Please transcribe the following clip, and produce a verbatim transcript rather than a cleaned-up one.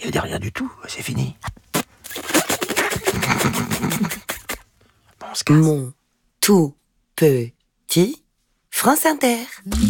Je dis rien du tout, c'est fini. Bon, on se casse. Mon tout petit France Inter.